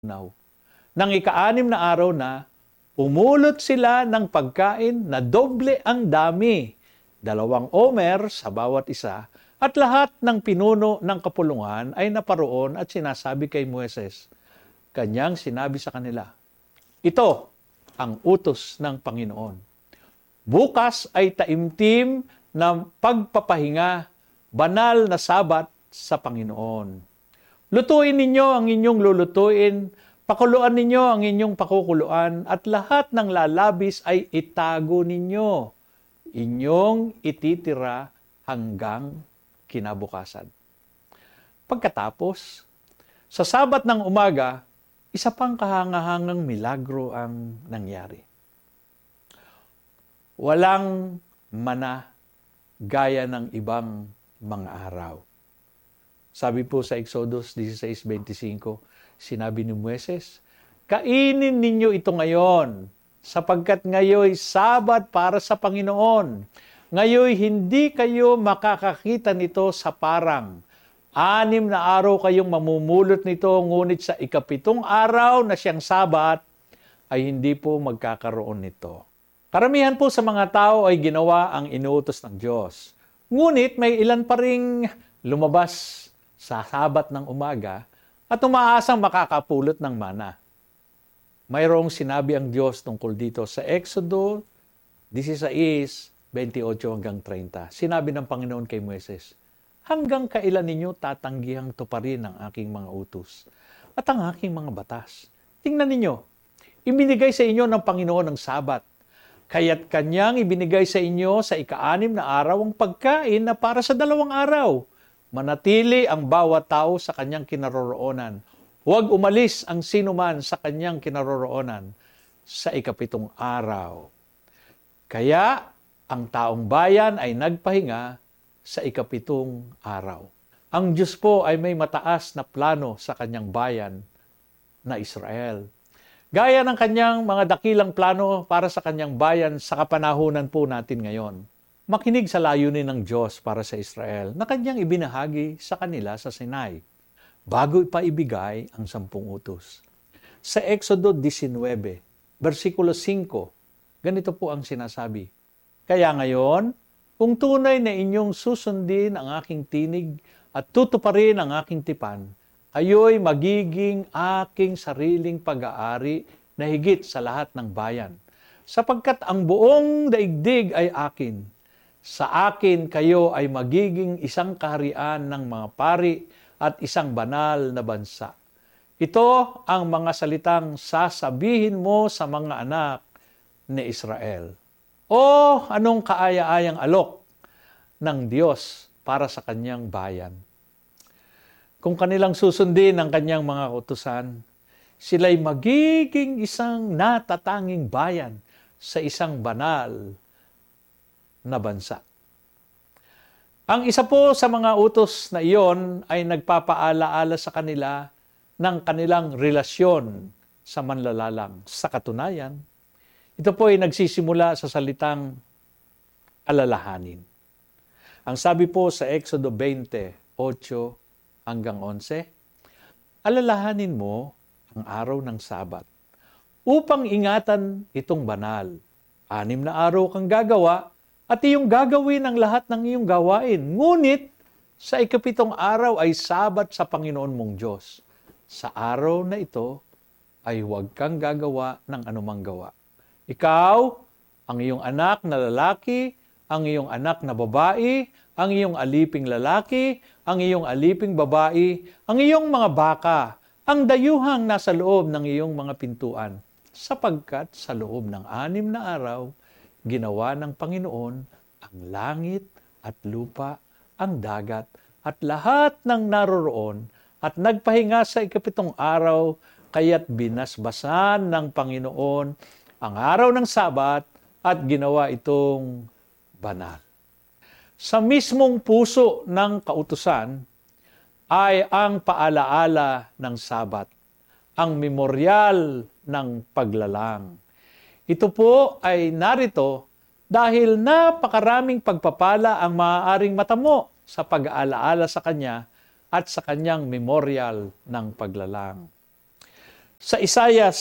now. Nang ika-6 na araw na, pumulot sila ng pagkain na doble ang dami, 2 omer sa bawat isa, at lahat ng pinuno ng kapulungan ay naparoon at sinasabi kay Moises. Kanyang sinabi sa kanila, ito ang utos ng Panginoon. Bukas ay taimtim na pagpapahinga, banal na sabat sa Panginoon. Lutuin ninyo ang inyong lulutuin, pakuluan ninyo ang inyong pakukuluan, at lahat ng lalabis ay itago ninyo. Inyong ititira hanggang kinabukasan. Pagkatapos, sa Sabat ng umaga, isa pang kahangahangang milagro ang nangyari. Walang mana gaya ng ibang mga araw. Sabi po sa Exodus 16:25, sinabi ni Moises, kainin ninyo ito ngayon, sapagkat ngayoy Sabat para sa Panginoon. Ngayoy hindi kayo makakakita nito sa parang. 6 na araw kayong mamumulot nito, ngunit sa 7 araw na siyang Sabat, ay hindi po magkakaroon nito. Karamihan po sa mga tao ay ginawa ang inuutos ng Diyos. Ngunit may ilan pa ring lumabas sa Sabat ng umaga at umaasang makakapulot ng mana. Mayroong sinabi ang Diyos tungkol dito sa Exodo 16:28-30. Sinabi ng Panginoon kay Moises, hanggang kailan ninyo tatanggihang tuparin ang aking mga utos at ang aking mga batas? Tingnan ninyo, ibinigay sa inyo ng Panginoon ang Sabat, kaya't kanyang ibinigay sa inyo sa 6 na araw ang pagkain na para sa 2 araw. Manatili ang bawat tao sa kanyang kinaroroonan. Huwag umalis ang sinuman sa kanyang kinaroroonan sa 7 araw. Kaya ang taong bayan ay nagpahinga sa 7 araw. Ang Diyos po ay may mataas na plano sa kanyang bayan na Israel. Gaya ng kanyang mga dakilang plano para sa kanyang bayan sa kapanahunan po natin ngayon. Makinig sa layunin ng Diyos para sa Israel na kanyang ibinahagi sa kanila sa Sinai bago pa ibigay ang 10 utos. Sa Exodo 19, versikulo 5, ganito po ang sinasabi. Kaya ngayon, kung tunay na inyong susundin ang aking tinig at tutuparin ang aking tipan, kayo'y magiging aking sariling pag-aari na higit sa lahat ng bayan. Sapagkat ang buong daigdig ay akin. Sa akin kayo ay magiging isang kaharian ng mga pari at isang banal na bansa. Ito ang mga salitang sasabihin mo sa mga anak ni Israel. O anong kaaya-ayang alok ng Diyos para sa kanyang bayan. Kung kanilang susundin ang kanyang mga utusan, sila'y magiging isang natatanging bayan sa isang banal na bansa. Ang isa po sa mga utos na iyon ay nagpapaalaala sa kanila ng kanilang relasyon sa manlalalang. Sa katunayan, ito po ay nagsisimula sa salitang alalahanin. Ang sabi po sa Exodo 20:8-11, alalahanin mo ang araw ng Sabat upang ingatan itong banal. 6 na araw kang gagawa at iyong gagawin ang lahat ng iyong gawain. Ngunit sa 7 araw ay Sabat sa Panginoon mong Diyos. Sa araw na ito ay huwag kang gagawa ng anumang gawa. Ikaw, ang iyong anak na lalaki, ang iyong anak na babae, ang iyong aliping lalaki, ang iyong aliping babae, ang iyong mga baka, ang dayuhang nasa loob ng iyong mga pintuan. Sapagkat sa loob ng 6 na araw, ginawa ng Panginoon ang langit at lupa, ang dagat, at lahat ng naroroon, at nagpahinga sa 7 araw, kaya't binasbasan ng Panginoon ang araw ng Sabat at ginawa itong banal. Sa mismong puso ng kautusan ay ang paalaala ng Sabat, ang memoryal ng paglalang. Ito po ay narito dahil napakaraming pagpapala ang maaaring matamo sa pag-aalaala sa Kanya at sa Kanyang memoryal ng paglalang. Sa Isaiah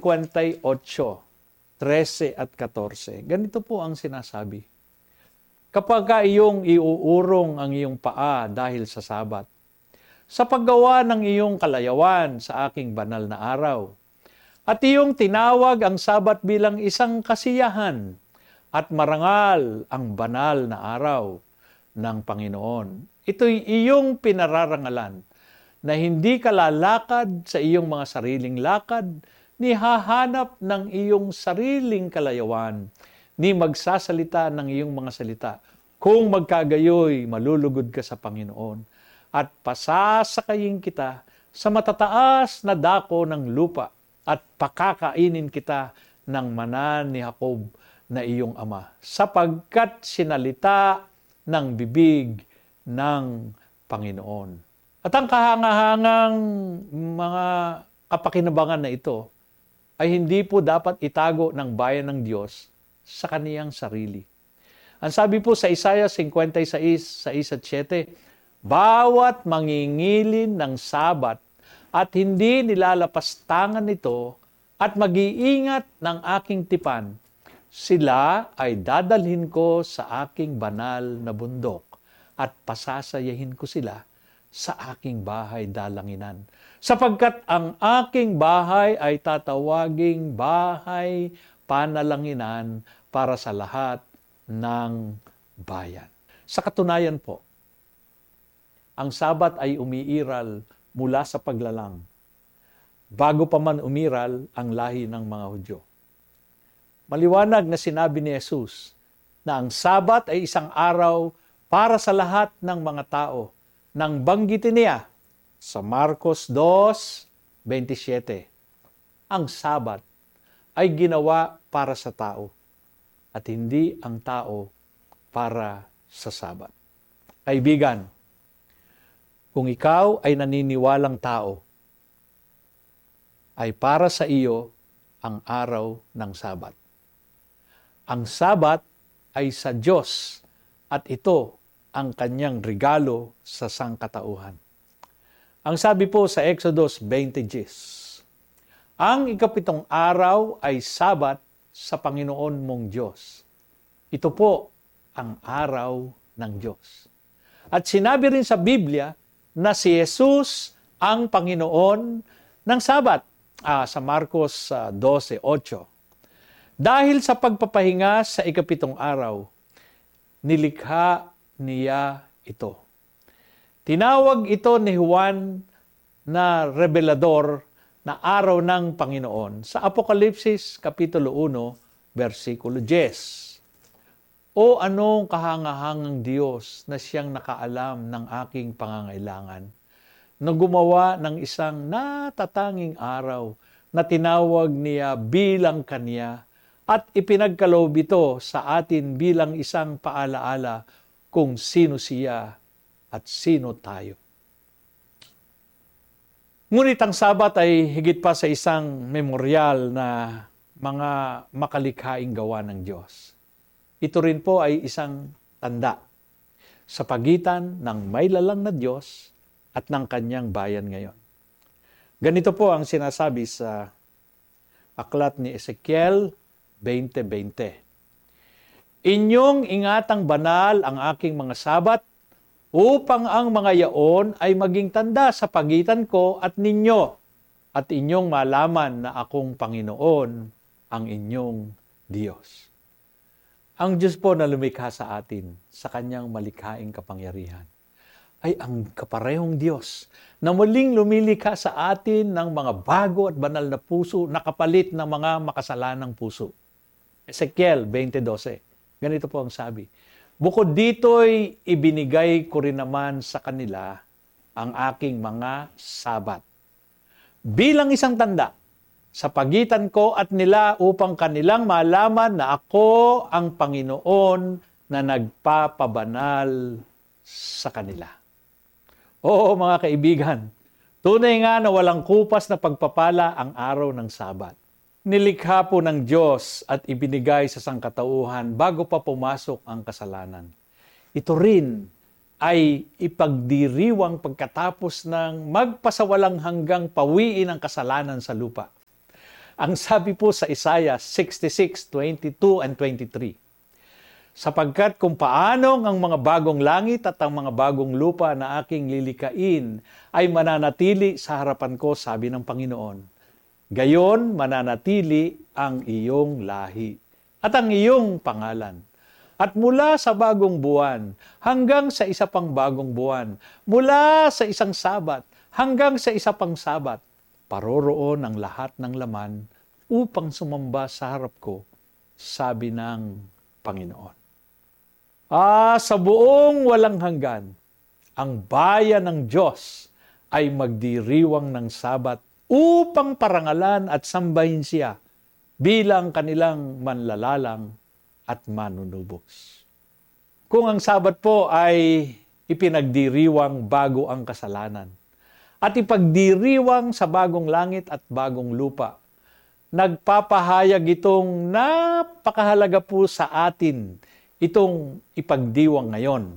58:13 at 14, ganito po ang sinasabi. Kapag iyong iuurong ang iyong paa dahil sa Sabat, sa paggawa ng iyong kalayawan sa aking banal na araw, at iyong tinawag ang Sabat bilang isang kasiyahan, at marangal ang banal na araw ng Panginoon. Ito'y iyong pinararangalan, na hindi ka lalakad sa iyong mga sariling lakad, ni hahanap ng iyong sariling kalayawan, ni magsasalita ng iyong mga salita. Kung magkagayoy, malulugod ka sa Panginoon, at pasasakayin kita sa matataas na dako ng lupa, at pakakainin kita ng manan ni Jacob na iyong ama, sapagkat sinalita ng bibig ng Panginoon. At ang kahangahangang mga kapakinabangan na ito ay hindi po dapat itago ng bayan ng Diyos sa kaniyang sarili. Ang sabi po sa Isaiah 56:6-7, bawat mangingilin ng Sabat at hindi nilalapastangan nito at mag-iingat ng aking tipan, sila ay dadalhin ko sa aking banal na bundok at pasasayahin ko sila sa aking bahay dalanginan. Sapagkat ang aking bahay ay tatawaging bahay panalanginan para sa lahat ng bayan. Sa katunayan po, ang Sabat ay umiiral mula sa paglalang, bago pa man umiral ang lahi ng mga Hudyo. Maliwanag na sinabi ni Jesus na ang Sabat ay isang araw para sa lahat ng mga tao, nang banggitin niya sa Marcos 2:27. Ang Sabat ay ginawa para sa tao at hindi ang tao para sa Sabat. Kaibigan, kung ikaw ay naniniwalang tao, ay para sa iyo ang araw ng Sabat. Ang Sabat ay sa Diyos at ito ang kanyang regalo sa sangkatauhan. Ang sabi po sa Exodus 20:10, ang ikapitong araw ay Sabat sa Panginoon mong Diyos. Ito po ang araw ng Diyos. At sinabi rin sa Biblia na si Jesus ang Panginoon ng Sabat, sa Marcos 12:8. Dahil sa pagpapahinga sa ikapitong araw, nilikha niya ito. Tinawag ito ni Juan na revelador na araw ng Panginoon sa Apokalipsis Kapitulo 1, versikulo 10. O anong kahangahangang Diyos na siyang nakaalam ng aking pangangailangan, na gumawa ng isang natatanging araw na tinawag niya bilang Kanya at ipinagkaloob ito sa atin bilang isang paalaala kung sino siya at sino tayo. Ngunit ang Sabat ay higit pa sa isang memoryal na mga makalikhaing gawa ng Diyos. Ito rin po ay isang tanda sa pagitan ng may lalang na Diyos at ng kanyang bayan ngayon. Ganito po ang sinasabi sa aklat ni Ezekiel 20:20. Inyong ingatang banal ang aking mga Sabat upang ang mga yaon ay maging tanda sa pagitan ko at ninyo at inyong malaman na akong Panginoon ang inyong Diyos. Ang Diyos po na lumikha sa atin sa kanyang malikhaing kapangyarihan ay ang kaparehong Diyos na muling lumilikha sa atin ng mga bago at banal na puso na kapalit ng mga makasalanang puso. Ezekiel 20:12. Ganito po ang sabi, bukod dito'y ibinigay ko rin naman sa kanila ang aking mga Sabat bilang isang tanda sa pagitan ko at nila upang kanilang malaman na ako ang Panginoon na nagpapabanal sa kanila. Oo mga kaibigan, tunay nga na walang kupas na pagpapala ang araw ng Sabat. Nilikha po ng Diyos at ibinigay sa sangkatauhan bago pa pumasok ang kasalanan. Ito rin ay ipagdiriwang pagkatapos ng magpasawalang hanggang pawiin ang kasalanan sa lupa. Ang sabi po sa Isaiah 66:22 and 23, sapagkat kung paano ang mga bagong langit at ang mga bagong lupa na aking lilikain ay mananatili sa harapan ko, sabi ng Panginoon, gayon mananatili ang iyong lahi at ang iyong pangalan. At mula sa bagong buwan hanggang sa isa pang bagong buwan, mula sa isang sabat hanggang sa isa pang sabat, paroroon ang lahat ng laman upang sumamba sa harap ko, sabi ng Panginoon. Sa buong walang hanggan, ang bayan ng Diyos ay magdiriwang ng sabat upang parangalan at sambahin siya bilang kanilang manlalalang at manunubos. Kung ang sabat po ay ipinagdiriwang bago ang kasalanan at ipagdiriwang sa bagong langit at bagong lupa, nagpapahayag itong napakahalaga po sa atin itong ipagdiwang ngayon.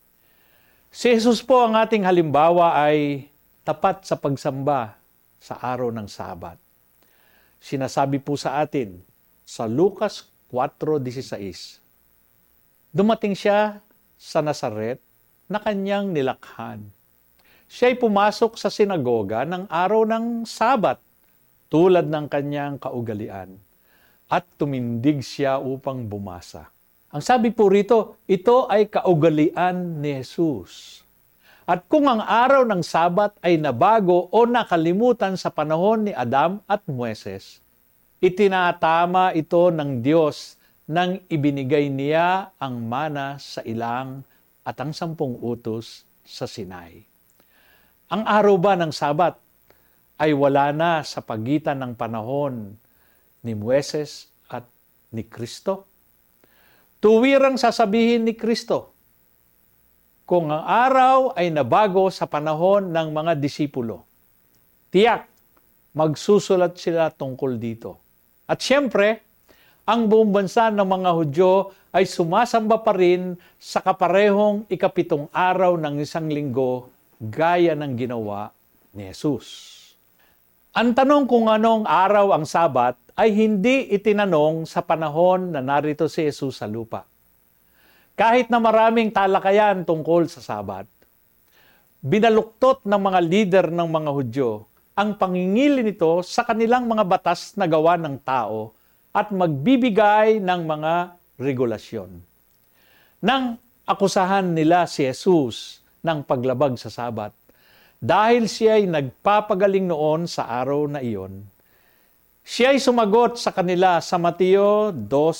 Si Jesus po ang ating halimbawa ay tapat sa pagsamba sa araw ng Sabat. Sinasabi po sa atin sa Lucas 4:16, dumating siya sa Nazaret na kanyang nilakhan. Siya'y pumasok sa sinagoga ng araw ng Sabat tulad ng kanyang kaugalian at tumindig siya upang bumasa. Ang sabi po rito, ito ay kaugalian ni Jesus. At kung ang araw ng Sabat ay nabago o nakalimutan sa panahon ni Adam at Moises, itinatama ito ng Diyos nang ibinigay niya ang mana sa ilang at ang 10 utos sa Sinai. Ang araw ba ng Sabat ay wala na sa pagitan ng panahon ni Moises at ni Kristo? Tuwirang sasabihin ni Kristo, kung ang araw ay nabago sa panahon ng mga disipulo, tiyak, magsusulat sila tungkol dito. At siyempre, ang buong bansa ng mga Hudyo ay sumasamba pa rin sa kaparehong 7 araw ng isang linggo gaya ng ginawa ni Jesus. Ang tanong kung anong araw ang Sabat ay hindi itinanong sa panahon na narito si Jesus sa lupa. Kahit na maraming talakayan tungkol sa Sabat, binaluktot ng mga lider ng mga Hudyo ang pangingili nito sa kanilang mga batas na gawa ng tao at magbibigay ng mga regulasyon. Nang akusahan nila si Jesus ng paglabag sa Sabat, dahil siya ay nagpapagaling noon sa araw na iyon, siya ay sumagot sa kanila sa Mateo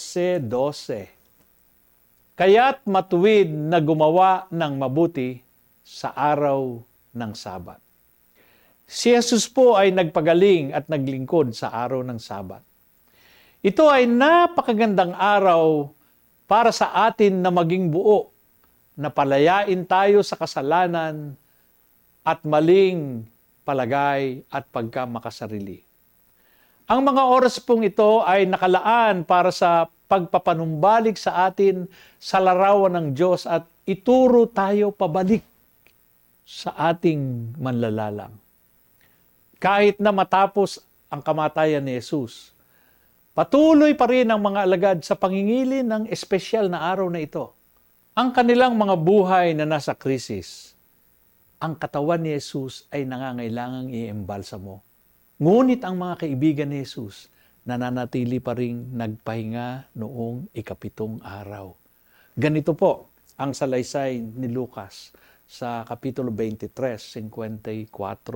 12:12. Kaya't matuwid na gumawa ng mabuti sa araw ng Sabat. Si Jesus po ay nagpagaling at naglingkod sa araw ng Sabat. Ito ay napakagandang araw para sa atin na maging buo, na palayain tayo sa kasalanan at maling palagay at pagkamakasarili. Ang mga oras pong ito ay nakalaan para sa pagpapanumbalik sa atin sa larawan ng Diyos at ituro tayo pabalik sa ating manlalalang. Kahit na matapos ang kamatayan ni Jesus, patuloy pa rin ang mga alagad sa pangingili ng espesyal na araw na ito. Ang kanilang mga buhay na nasa krisis, ang katawan ni Jesus ay nangangailangang i-embalsamo. Ngunit ang mga kaibigan ni Jesus, nananatili pa ring nagpahinga noong 7 araw. Ganito po ang salaysay ni Lucas sa Kapitulo 23, 54,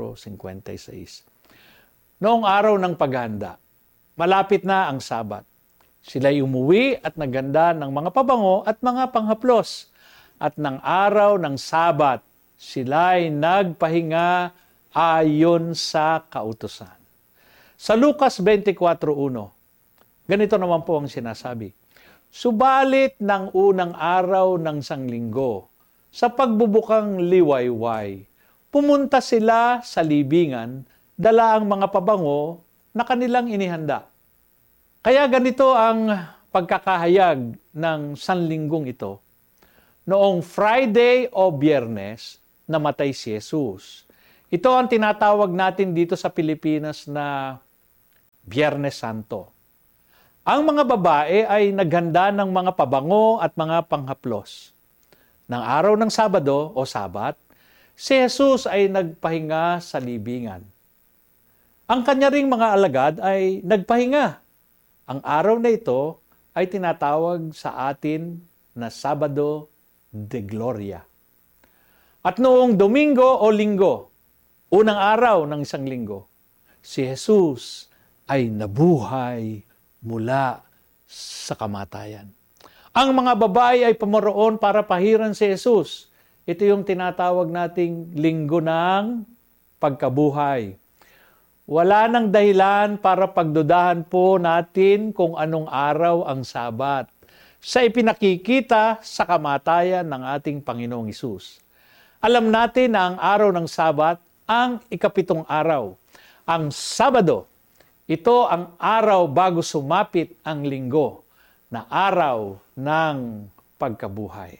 56. Noong araw ng paghanda, malapit na ang Sabat. Sila'y umuwi at naghanda ng mga pabango at mga panghaplos. At ng araw ng Sabat, sila'y nagpahinga ayon sa kautusan. Sa Lucas 24:1, ganito naman po ang sinasabi. Subalit ng unang araw ng sanglinggo, sa pagbubukang liwayway, pumunta sila sa libingan, dala ang mga pabango na kanilang inihanda. Kaya ganito ang pagkakahayag ng sanlinggong ito. Noong Friday o Biyernes, namatay si Jesus. Ito ang tinatawag natin dito sa Pilipinas na Biyernes Santo. Ang mga babae ay naghanda ng mga pabango at mga panghaplos. Nang araw ng Sabado o Sabat, si Jesus ay nagpahinga sa libingan. Ang kanya ring mga alagad ay nagpahinga. Ang araw na ito ay tinatawag sa atin na Sabado de Gloria. At noong Domingo o Linggo, unang araw ng isang linggo, si Jesus ay nabuhay mula sa kamatayan. Ang mga babae ay pumoroon para pahiran si Jesus. Ito yung tinatawag nating linggo ng pagkabuhay. Wala nang dahilan para pagdudahan po natin kung anong araw ang Sabat sa ipinakikita sa kamatayan ng ating Panginoong Hesus. Alam natin na ang araw ng Sabat ang ikapitong araw. Ang Sabado, ito ang araw bago sumapit ang linggo na araw ng pagkabuhay.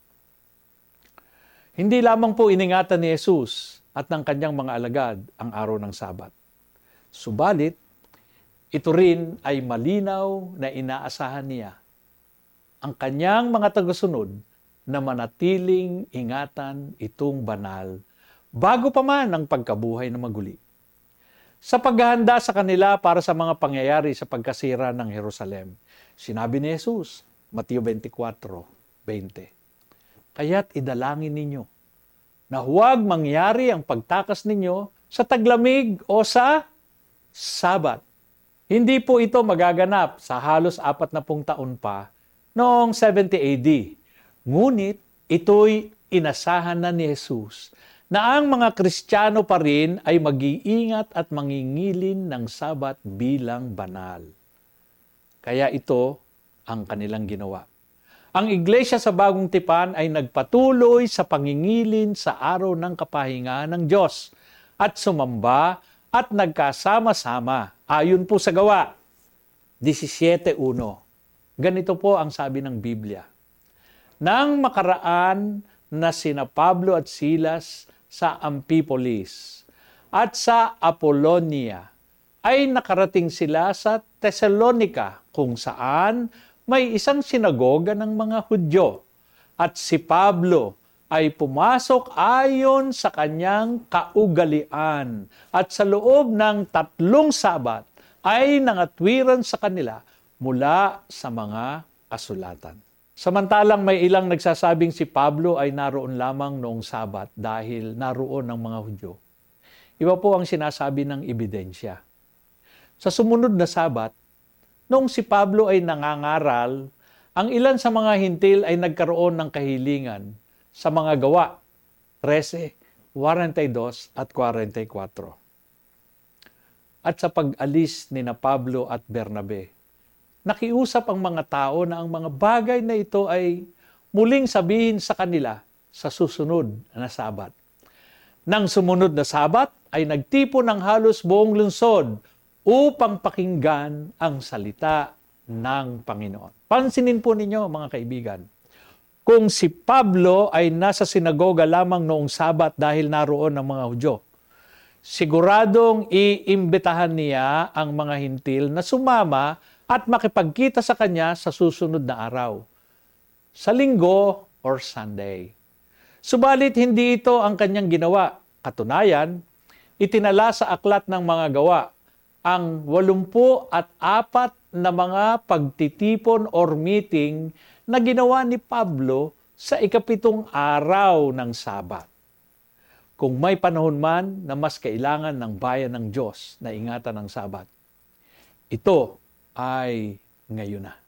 Hindi lamang po iningatan ni Jesus at ng kanyang mga alagad ang araw ng Sabat. Subalit, ito rin ay malinaw na inaasahan niya ang kanyang mga tagasunod na manatiling ingatan itong banal bago pa man ang pagkabuhay na maguli. Sa paghahanda sa kanila para sa mga pangyayari sa pagkasira ng Jerusalem, sinabi ni Jesus, Mateo 24:20, "Kaya't idalangin ninyo na huwag mangyari ang pagtakas ninyo sa taglamig o sa Sabat." Hindi po ito magaganap sa halos 40 taon pa noong 70 AD. Ngunit ito'y inasahan na ni Jesus na ang mga Kristiyano pa rin ay mag-iingat at mangingilin ng Sabat bilang banal. Kaya ito ang kanilang ginawa. Ang iglesia sa Bagong Tipan ay nagpatuloy sa pangingilin sa araw ng kapahingahan ng Diyos at sumamba at nagkasama-sama ayon po sa Gawa 17:1. Ganito po ang sabi ng Biblia. Nang makaraan na sina Pablo at Silas sa Amphipolis at sa Apollonia, ay nakarating sila sa Thessalonica kung saan may isang sinagoga ng mga Hudyo. At si Pablo ay pumasok ayon sa kanyang kaugalian at sa loob ng 3 Sabat ay nangatwiran sa kanila mula sa mga kasulatan. Samantalang may ilang nagsasabing si Pablo ay naroon lamang noong Sabat dahil naroon ang mga Hudyo. Iba po ang sinasabi ng ebidensya. Sa sumunod na Sabat, noong si Pablo ay nangangaral, ang ilan sa mga hintil ay nagkaroon ng kahilingan sa mga Gawa 13, 42 at 44. At sa pag-alis ni na Pablo at Bernabe, nakiusap ang mga tao na ang mga bagay na ito ay muling sabihin sa kanila sa susunod na Sabat. Nang sumunod na Sabat ay nagtipon ng halos buong lungsod upang pakinggan ang salita ng Panginoon. Pansinin po ninyo mga kaibigan, kung si Pablo ay nasa sinagoga lamang noong Sabat dahil naroon ang mga Hudyo, siguradong iimbitahan niya ang mga hintil na sumama at makipagkita sa kanya sa susunod na araw, sa Linggo or Sunday. Subalit hindi ito ang kanyang ginawa. Katunayan, itinala sa aklat ng mga Gawa ang 84 na mga pagtitipon or meeting na ginawa ni Pablo sa ikapitong araw ng Sabat. Kung may panahon man na mas kailangan ng bayan ng Diyos na ingatan ang Sabat, ito ay ngayon na.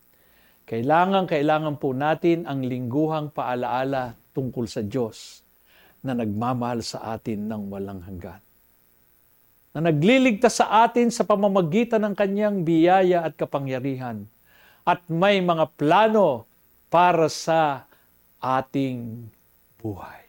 Kailangan po natin ang lingguhang paalaala tungkol sa Diyos na nagmamahal sa atin ng walang hanggan, na nagliligtas sa atin sa pamamagitan ng kanyang biyaya at kapangyarihan, at may mga plano para sa ating buhay.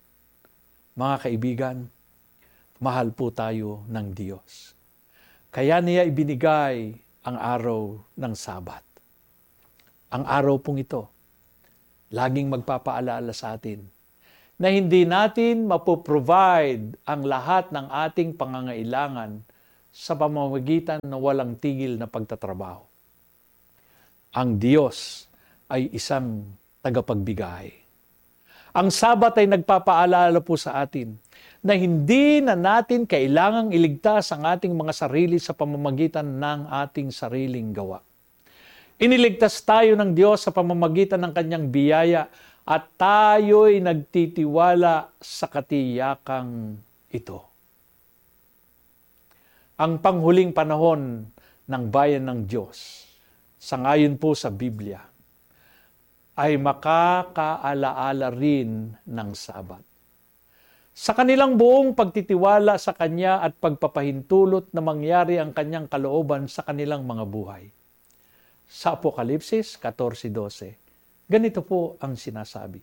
Mga kaibigan, mahal po tayo ng Diyos. Kaya niya ibinigay ang araw ng Sabat. Ang araw pong ito, laging magpapaalala sa atin na hindi natin mapoprovide ang lahat ng ating pangangailangan sa pamamagitan ng walang tigil na pagtatrabaho. Ang Diyos ay isang tagapagbigay. Ang Sabat ay nagpapaalala po sa atin na hindi na natin kailangang iligtas ang ating mga sarili sa pamamagitan ng ating sariling gawa. Iniligtas tayo ng Diyos sa pamamagitan ng Kanyang biyaya at tayo'y nagtitiwala sa katiyakang ito. Ang panghuling panahon ng bayan ng Diyos, sangayon po sa Biblia, ay makakaalaala rin ng Sabat. Sa kanilang buong pagtitiwala sa Kanya at pagpapahintulot na mangyari ang Kanyang kalooban sa kanilang mga buhay. Sa Apokalipsis 14:12, ganito po ang sinasabi.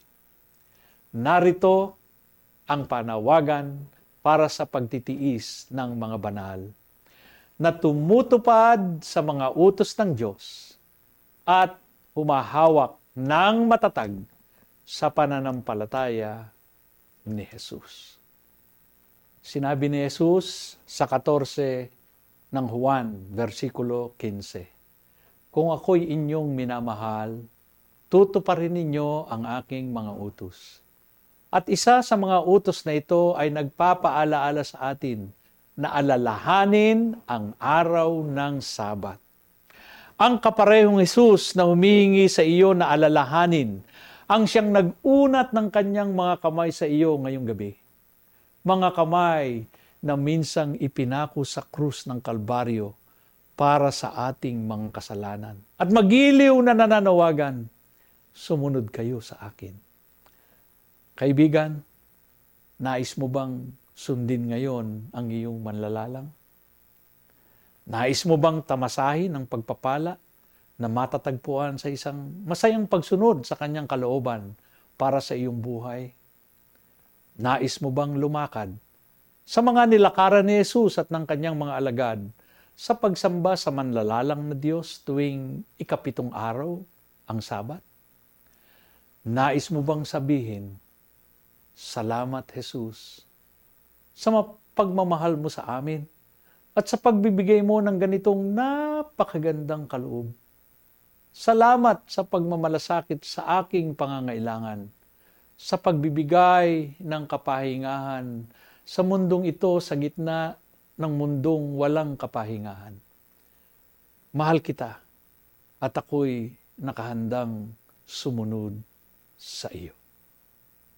Narito ang panawagan para sa pagtitiis ng mga banal na tumutupad sa mga utos ng Diyos at humahawak ng matatag sa pananampalataya ni Jesus. Sinabi ni Jesus sa 14 ng Juan, versikulo 15, kung ako'y inyong minamahal, tutuparin ninyo ang aking mga utos. At isa sa mga utos na ito ay nagpapaalaala sa atin na alalahanin ang araw ng Sabat. Ang kaparehong Jesus na humihingi sa iyo na alalahanin ang siyang nag-unat ng kanyang mga kamay sa iyo ngayong gabi. Mga kamay na minsang ipinako sa krus ng Kalbaryo para sa ating mga kasalanan. At magiliw na nananawagan, sumunod kayo sa akin. Kaibigan, nais mo bang sundin ngayon ang iyong manlalalang? Nais mo bang tamasahin ang pagpapala na matatagpuan sa isang masayang pagsunod sa kanyang kalooban para sa iyong buhay? Nais mo bang lumakad sa mga nilakaran ni Jesus at ng kanyang mga alagad sa pagsamba sa manlalalang na Diyos tuwing ika-7 araw, ang Sabat? Nais mo bang sabihin, salamat Jesus, sa pagmamahal mo sa amin at sa pagbibigay mo ng ganitong napakagandang kaloob. Salamat sa pagmamalasakit sa aking pangangailangan, sa pagbibigay ng kapahingahan sa mundong ito sa gitna ng mundong walang kapahingahan. Mahal kita at ako'y nakahandang sumunod sa iyo.